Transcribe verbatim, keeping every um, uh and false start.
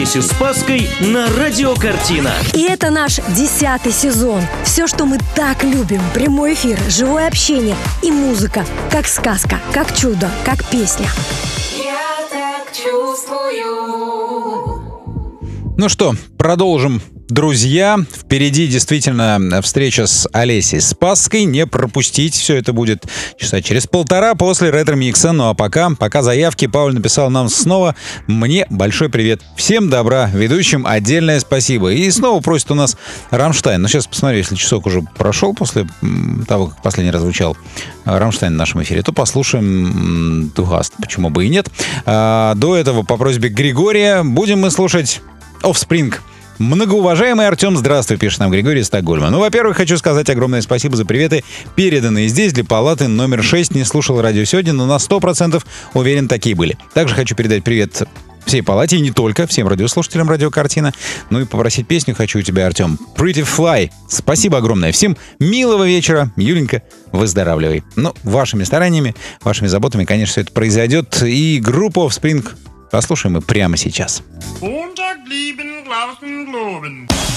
Олесей Спасской на Радио Картина. И это наш десятый сезон. Все, что мы так любим. Прямой эфир, живое общение и музыка. Как сказка, как чудо, как песня. Я так чувствую. Ну что, продолжим. Друзья, впереди действительно встреча с Олесей Спасской. Не пропустить. Все это будет часа через полтора после ретро-микса. Ну а пока, пока заявки. Пауль написал нам снова. Мне большой привет. Всем добра. Ведущим отдельное спасибо. И снова просит у нас Рамштайн. Ну сейчас посмотрю, если часок уже прошел после того, как последний раз звучал Рамштайн в нашем эфире, то послушаем Тугаст. Почему бы и нет. А до этого по просьбе Григория будем мы слушать Offspring. Многоуважаемый Артем, здравствуй, пишет нам Григорий из Стокгольма. Ну, во-первых, хочу сказать огромное спасибо за приветы, переданные здесь для палаты номер шесть. Не слушал радио сегодня, но на сто процентов уверен, такие были. Также хочу передать привет всей палате, и не только, всем радиослушателям Радио Картина. Ну и попросить песню хочу у тебя, Артем. Pretty Fly. Спасибо огромное. Всем милого вечера. Юленька, выздоравливай. Ну, вашими стараниями, вашими заботами, конечно, все это произойдет. И группа Offspring послушаем мы прямо сейчас. Montag lieben, Glauben, Globen.